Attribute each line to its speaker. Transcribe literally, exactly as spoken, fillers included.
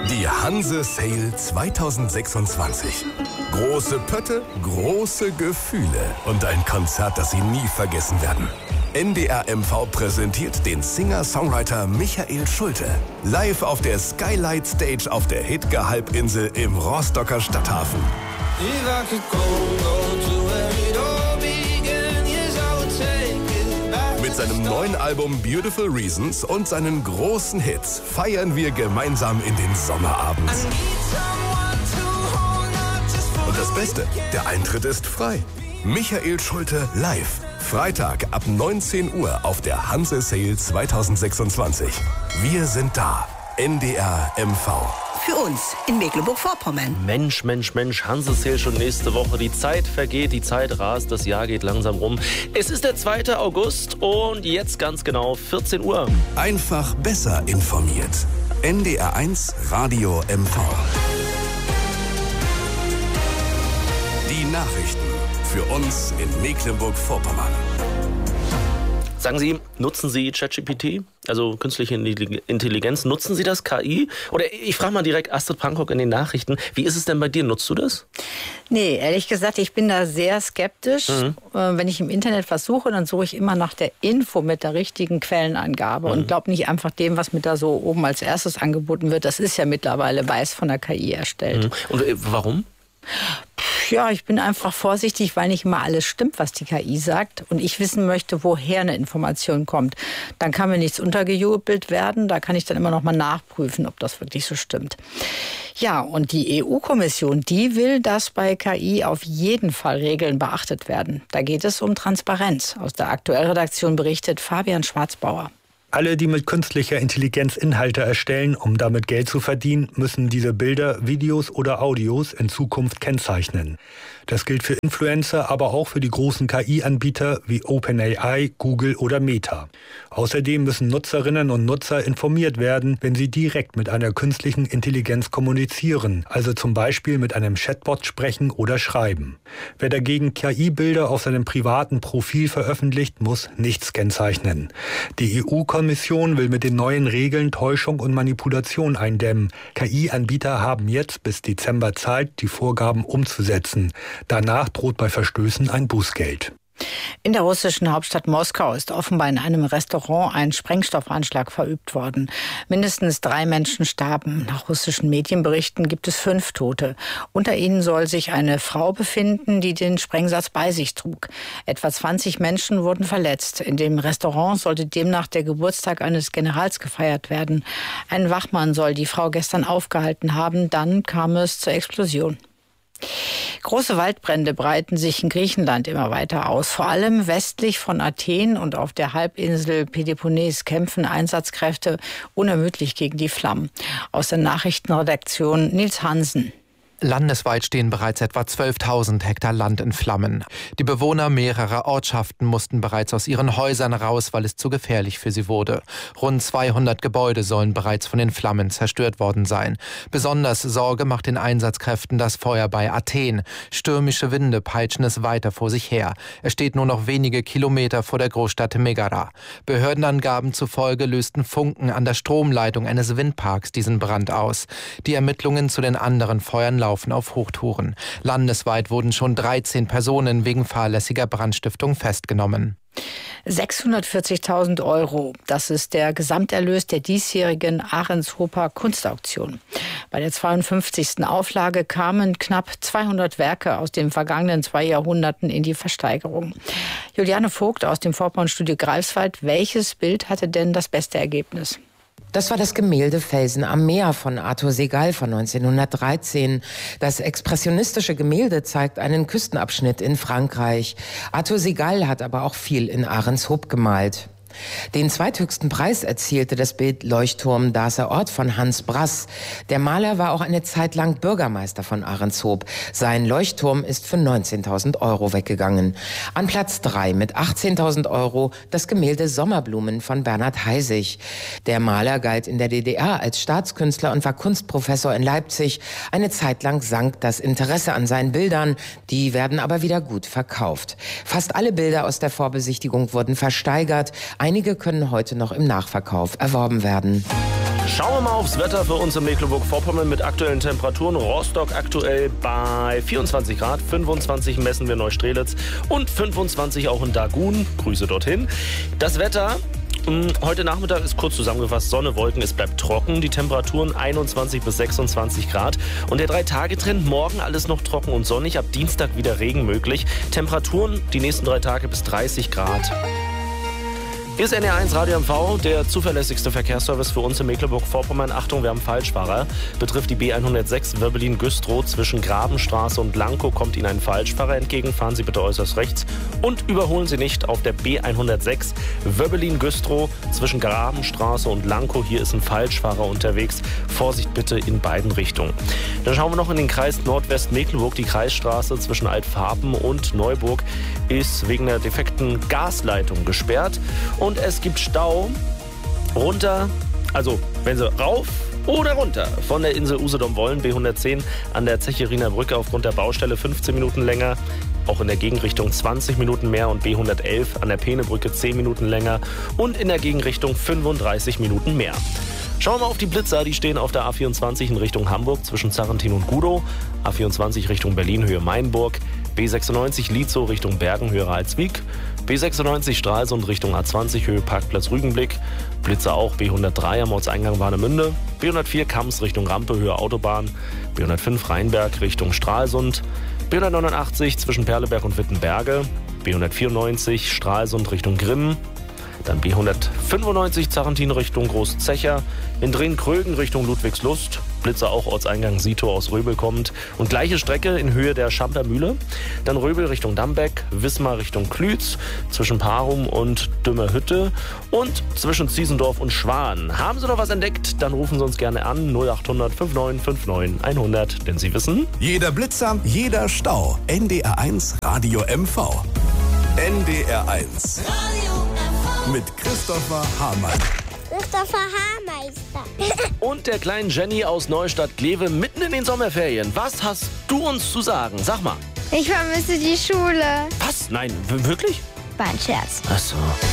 Speaker 1: Die Hanse Sale zwanzig sechsundzwanzig. Große Pötte, große Gefühle und ein Konzert, das Sie nie vergessen werden. N D R M V präsentiert den Singer-Songwriter Michael Schulte. Live auf der Skylight Stage auf der Hidge-Halbinsel im Rostocker Stadthafen. Mit seinem neuen Album Beautiful Reasons und seinen großen Hits feiern wir gemeinsam in den Sommerabend. Und das Beste, der Eintritt ist frei. Michael Schulte live. Freitag ab neunzehn Uhr auf der Hanse Sale zwanzig sechsundzwanzig. Wir sind da. N D R M V.
Speaker 2: Für uns in Mecklenburg-Vorpommern.
Speaker 3: Mensch, Mensch, Mensch, Hanse Sale schon nächste Woche. Die Zeit vergeht, die Zeit rast, das Jahr geht langsam rum. Es ist der zweite August und jetzt ganz genau vierzehn Uhr.
Speaker 1: Einfach besser informiert. N D R eins Radio M V. Die Nachrichten für uns in Mecklenburg-Vorpommern.
Speaker 3: Sagen Sie, nutzen Sie ChatGPT, also künstliche Intelligenz, nutzen Sie das, K I? Oder ich frage mal direkt Astrid Prankock in den Nachrichten, wie ist es denn bei dir, nutzt du das?
Speaker 4: Nee, ehrlich gesagt, ich bin da sehr skeptisch. Mhm. Wenn ich im Internet was suche, dann suche ich immer nach der Info mit der richtigen Quellenangabe mhm. und glaube nicht einfach dem, was mir da so oben als erstes angeboten wird. Das ist ja mittlerweile weiß von der K I erstellt.
Speaker 3: Mhm. Und äh, warum?
Speaker 4: Ja, ich bin einfach vorsichtig, weil nicht immer alles stimmt, was die K I sagt. Und ich wissen möchte, woher eine Information kommt. Dann kann mir nichts untergejubelt werden. Da kann ich dann immer noch mal nachprüfen, ob das wirklich so stimmt. Ja, und die E U-Kommission, die will, dass bei K I auf jeden Fall Regeln beachtet werden. Da geht es um Transparenz. Aus der Aktuellredaktion berichtet Fabian Schwarzbauer.
Speaker 5: Alle, die mit künstlicher Intelligenz Inhalte erstellen, um damit Geld zu verdienen, müssen diese Bilder, Videos oder Audios in Zukunft kennzeichnen. Das gilt für Influencer, aber auch für die großen K I-Anbieter wie OpenAI, Google oder Meta. Außerdem müssen Nutzerinnen und Nutzer informiert werden, wenn sie direkt mit einer künstlichen Intelligenz kommunizieren, also zum Beispiel mit einem Chatbot sprechen oder schreiben. Wer dagegen K I-Bilder auf seinem privaten Profil veröffentlicht, muss nichts kennzeichnen. Die E U-Kommission will mit den neuen Regeln Täuschung und Manipulation eindämmen. K I-Anbieter haben jetzt bis Dezember Zeit, die Vorgaben umzusetzen. Danach droht bei Verstößen ein Bußgeld.
Speaker 4: In der russischen Hauptstadt Moskau ist offenbar in einem Restaurant ein Sprengstoffanschlag verübt worden. Mindestens drei Menschen starben. Nach russischen Medienberichten gibt es fünf Tote. Unter ihnen soll sich eine Frau befinden, die den Sprengsatz bei sich trug. Etwa zwanzig Menschen wurden verletzt. In dem Restaurant sollte demnach der Geburtstag eines Generals gefeiert werden. Ein Wachmann soll die Frau gestern aufgehalten haben. Dann kam es zur Explosion. Große Waldbrände breiten sich in Griechenland immer weiter aus. Vor allem westlich von Athen und auf der Halbinsel Peloponnes kämpfen Einsatzkräfte unermüdlich gegen die Flammen. Aus der Nachrichtenredaktion Nils Hansen.
Speaker 6: Landesweit stehen bereits etwa zwölftausend Hektar Land in Flammen. Die Bewohner mehrerer Ortschaften mussten bereits aus ihren Häusern raus, weil es zu gefährlich für sie wurde. Rund zweihundert Gebäude sollen bereits von den Flammen zerstört worden sein. Besonders Sorge macht den Einsatzkräften das Feuer bei Athen. Stürmische Winde peitschen es weiter vor sich her. Es steht nur noch wenige Kilometer vor der Großstadt Megara. Behördenangaben zufolge lösten Funken an der Stromleitung eines Windparks diesen Brand aus. Die Ermittlungen zu den anderen Feuern laufen auf Hochtouren. Landesweit wurden schon dreizehn Personen wegen fahrlässiger Brandstiftung festgenommen.
Speaker 4: sechshundertvierzigtausend Euro, das ist der Gesamterlös der diesjährigen Ahrenshofer Kunstauktion. Bei der zweiundfünfzigsten Auflage kamen knapp zweihundert Werke aus den vergangenen zwei Jahrhunderten in die Versteigerung. Juliane Vogt aus dem Vorpommernstudio Greifswald, welches Bild hatte denn das beste Ergebnis?
Speaker 7: Das war das Gemälde Felsen am Meer von Arthur Segal von neunzehnhundertdreizehn. Das expressionistische Gemälde zeigt einen Küstenabschnitt in Frankreich. Arthur Segal hat aber auch viel in Ahrenshoop gemalt. Den zweithöchsten Preis erzielte das Bild Leuchtturm Daser Ort von Hans Brass. Der Maler war auch eine Zeit lang Bürgermeister von Ahrenshoop. Sein Leuchtturm ist für neunzehntausend Euro weggegangen. An Platz drei mit achtzehntausend Euro das Gemälde Sommerblumen von Bernhard Heisig. Der Maler galt in der D D R als Staatskünstler und war Kunstprofessor in Leipzig. Eine Zeit lang sank das Interesse an seinen Bildern. Die werden aber wieder gut verkauft. Fast alle Bilder aus der Vorbesichtigung wurden versteigert. Einige können heute noch im Nachverkauf erworben werden.
Speaker 3: Schauen wir mal aufs Wetter für uns in Mecklenburg-Vorpommern mit aktuellen Temperaturen. Rostock aktuell bei vierundzwanzig Grad, fünfundzwanzig messen wir Neustrelitz und fünfundzwanzig auch in Dagun. Grüße dorthin. Das Wetter heute Nachmittag ist kurz zusammengefasst Sonne, Wolken, es bleibt trocken. Die Temperaturen einundzwanzig bis sechsundzwanzig Grad. Und der Drei-Tage-Trend, morgen alles noch trocken und sonnig, ab Dienstag wieder Regen möglich. Temperaturen die nächsten drei Tage bis dreißig Grad. Hier ist N D R eins Radio M V, der zuverlässigste Verkehrsservice für uns in Mecklenburg-Vorpommern. Achtung, wir haben Falschfahrer. Betrifft die B hundertsechs Wöbbelin-Güstrow zwischen Grabenstraße und Lankow. Kommt Ihnen ein Falschfahrer entgegen, fahren Sie bitte äußerst rechts. Und überholen Sie nicht auf der B hundertsechs Wöbbelin-Güstrow zwischen Grabenstraße und Lankow. Hier ist ein Falschfahrer unterwegs. Vorsicht bitte in beiden Richtungen. Dann schauen wir noch in den Kreis Nordwestmecklenburg. Die Kreisstraße zwischen Altfarben und Neuburg ist wegen der defekten Gasleitung gesperrt. Und es gibt Stau runter, also wenn Sie rauf oder runter von der Insel Usedom wollen, B hundertzehn an der Zecheriner Brücke aufgrund der Baustelle fünfzehn Minuten länger, auch in der Gegenrichtung zwanzig Minuten mehr und B hundertelf an der Peenebrücke zehn Minuten länger und in der Gegenrichtung fünfunddreißig Minuten mehr. Schauen wir mal auf die Blitzer, die stehen auf der A vierundzwanzig in Richtung Hamburg zwischen Zarrentin und Gudow, A vierundzwanzig Richtung Berlin Höhe Mainburg, B sechsundneunzig Lietzow Richtung Bergen Höhe Ralswiek, B sechsundneunzig Stralsund Richtung A zwanzig Höhe Parkplatz Rügenblick, Blitzer auch B hundertdrei am Ortseingang Warnemünde, B hundertvier Kams Richtung Rampe Höhe Autobahn, B hundertfünf Rheinberg Richtung Stralsund, B hundertneunundachtzig zwischen Perleberg und Wittenberge, B hundertvierundneunzig Stralsund Richtung Grimmen, dann B hundertfünfundneunzig Zarrentin Richtung Großzecher, in Drehn-Krögen Richtung Ludwigslust, Blitzer auch Ortseingang Sito aus Röbel kommt und gleiche Strecke in Höhe der Schampermühle, dann Röbel Richtung Dambeck, Wismar Richtung Klütz, zwischen Parum und Dümmerhütte und zwischen Ziesendorf und Schwan. Haben Sie noch was entdeckt? Dann rufen Sie uns gerne an null achthundert neunundfünfzig neunundfünfzig hundert, denn Sie wissen...
Speaker 1: Jeder Blitzer, jeder Stau. N D R eins Radio M V. N D R eins.
Speaker 8: Radio M V.
Speaker 1: Mit Christopher Hamann.
Speaker 8: Christopher Haarmeister.
Speaker 3: Und der kleinen Jenny aus Neustadt-Glewe mitten in den Sommerferien. Was hast du uns zu sagen? Sag mal.
Speaker 9: Ich vermisse die Schule.
Speaker 3: Was? Nein, w- wirklich?
Speaker 9: War ein Scherz.
Speaker 3: Ach so.